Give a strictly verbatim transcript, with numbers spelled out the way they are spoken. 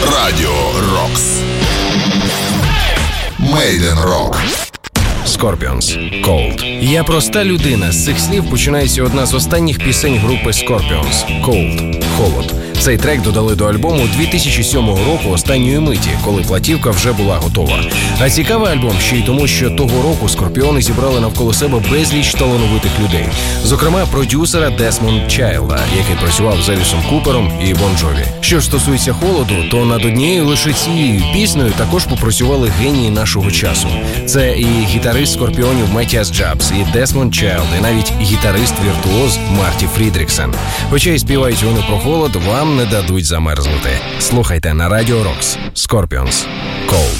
Радіо Рокс. Made in Rock. Scorpions. Cold. Я проста людина. З цих слів починається одна з останніх пісень групи Scorpions. Cold. Холод. Цей трек додали до альбому дві тисячі сьомого року останньої миті, коли платівка вже була готова. А цікавий альбом ще й тому, що того року Скорпіони зібрали навколо себе безліч талановитих людей. Зокрема, продюсера Десмонд Чайлда, який працював з Елісом Купером і Бон Джові. Що ж стосується холоду, то над однією лише цією піснею також попрацювали генії нашого часу. Це і гітарист Скорпіонів Меттіас Джабс, і Десмонд Чайлд, і навіть гітарист-віртуоз Марті Фрідріксен. Хоча й співають вони про холод, вам не дадуть замерзнути. Слухайте на Радіо Рокс. Scorpions. Cold.